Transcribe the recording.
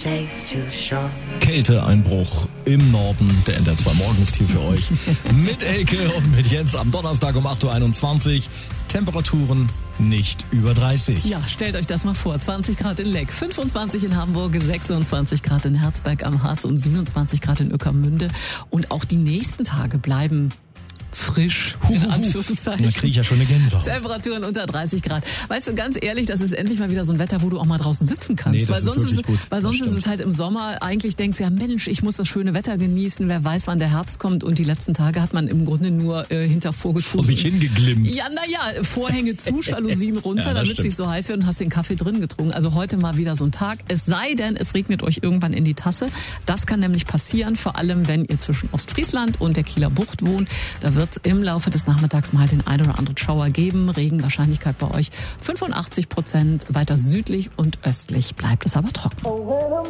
Kälteeinbruch im Norden, der NDR 2 Morgens hier für euch. Mit Elke und mit Jens am Donnerstag um 8.21 Uhr. Temperaturen nicht über 30. Ja, stellt euch das mal vor. 20 Grad in Leck, 25 in Hamburg, 26 Grad in Herzberg am Harz und 27 Grad in Ueckermünde. Und auch die nächsten Tage bleiben frisch, in Anführungszeichen. Da kriege ich ja schon eine Gänsehaut. Temperaturen unter 30 Grad. Weißt du, ganz ehrlich, das ist endlich mal wieder so ein Wetter, wo du auch mal draußen sitzen kannst. Nee, weil sonst ist es halt im Sommer, eigentlich denkst du ja, Mensch, ich muss das schöne Wetter genießen, wer weiß, wann der Herbst kommt, und die letzten Tage hat man im Grunde nur hinter vorgezogen. Vor sich hingeglimmt. Ja, naja, Vorhänge zu, Jalousien runter, ja, damit es nicht so heiß wird, und hast den Kaffee drin getrunken. Also heute mal wieder so ein Tag. Es sei denn, es regnet euch irgendwann in die Tasse. Das kann nämlich passieren, vor allem wenn ihr zwischen Ostfriesland und der Kieler Bucht wohnt. Da wird es im Laufe des Nachmittags mal den ein oder anderen Schauer geben. Regenwahrscheinlichkeit bei euch 85%. Weiter südlich und östlich bleibt es aber trocken.